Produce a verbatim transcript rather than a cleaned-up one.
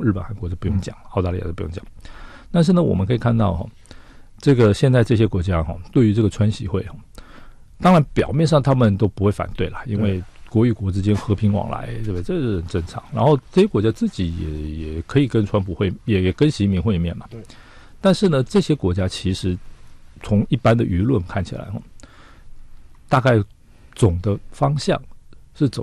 日本、韩国就不用讲，澳大利亚就不用讲。但是呢，我们可以看到哈，这个现在这些国家哈，对于这个川习会哈，当然表面上他们都不会反对啦，因为国与国之间和平往来，对不对？这是很正常。然后这些国家自己也也可以跟川普会，也也跟习近平会面嘛。 对。 但是呢，这些国家其实从一般的舆论看起来，大概总的方向是走